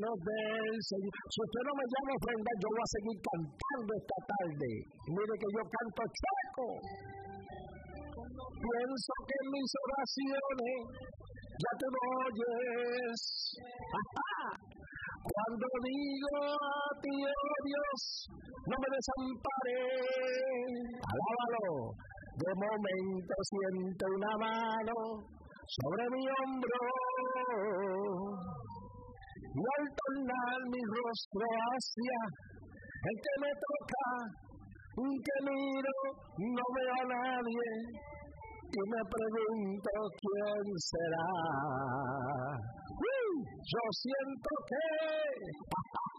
del Señor. Si usted no me llama a ofrendar, yo voy a seguir cantando esta tarde. Mire que yo canto chueco. Pienso que en mis oraciones ya te lo oyes. ¡Ajá! Cuando digo a ti, oh Dios, no me desampares. Alábalo. De momento siento una mano sobre mi hombro. Y al tornar mi rostro hacia el que me toca, que miro, no veo a nadie y me pregunto quién será. Yo siento que